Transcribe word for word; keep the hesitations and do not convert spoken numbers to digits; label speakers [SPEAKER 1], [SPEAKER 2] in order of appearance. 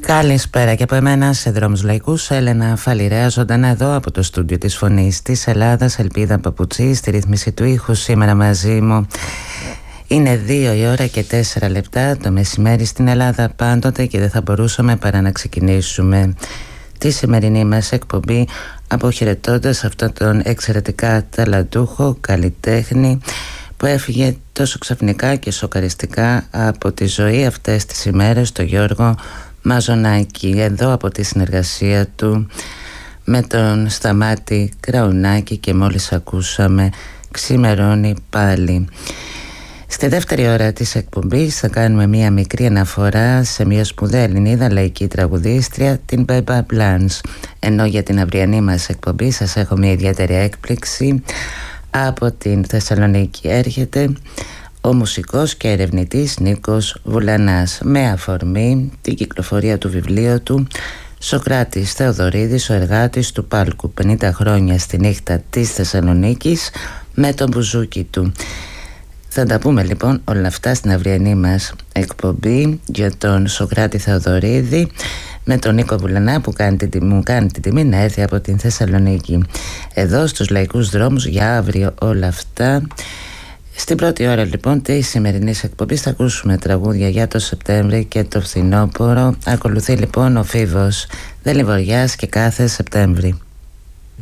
[SPEAKER 1] Καλησπέρα και από εμένα σε Δρόμους Λαϊκούς. Έλενα Φαλιρέα, ζωντανά εδώ από το στούντιο της Φωνής της Ελλάδας. Ελπίδα Παπουτσή στη ρύθμιση του ήχου. Σήμερα μαζί μου είναι δύο η ώρα και τέσσερα λεπτά το μεσημέρι στην Ελλάδα πάντοτε, και δεν θα μπορούσαμε παρά να ξεκινήσουμε τη σημερινή μας εκπομπή αποχαιρετώντας αυτόν τον εξαιρετικά ταλαντούχο καλλιτέχνη που έφυγε τόσο ξαφνικά και σοκαριστικά από τη ζωή αυτές τις ημέρες, τον Γιώργο Μαζονάκη. Εδώ από τη συνεργασία του με τον Σταμάτη Κραουνάκη, και μόλις ακούσαμε «Ξημερώνει πάλι». Στη δεύτερη ώρα της εκπομπής θα κάνουμε μία μικρή αναφορά σε μία σπουδαία Ελληνίδα λαϊκή τραγουδίστρια, την Μπέμπα Μπλάνς. Ενώ για την αυριανή μας εκπομπή σας έχω μία ιδιαίτερη έκπληξη. Από την Θεσσαλονίκη έρχεται ο μουσικός και ερευνητής Νίκος Βουλανάς, με αφορμή την κυκλοφορία του βιβλίου του «Σοκράτης Θεοδωρίδης, ο εργάτης του Πάλκου, πενήντα χρόνια στη νύχτα της Θεσσαλονίκης με τον μπουζούκι του». Θα τα πούμε λοιπόν όλα αυτά στην αυριανή μας εκπομπή για τον Σοκράτη Θεοδωρίδη, με τον Νίκο Βουλανά που κάνει την, μου κάνει την τιμή να έρθει από την Θεσσαλονίκη. Εδώ στους Λαϊκούς Δρόμους για αύριο όλα αυτά. Στην πρώτη ώρα λοιπόν της σημερινής εκπομπής θα ακούσουμε τραγούδια για το Σεπτέμβρη και το φθινόπωρο. Ακολουθεί λοιπόν ο Φίβος Δελιβοριάς και κάθε Σεπτέμβρη.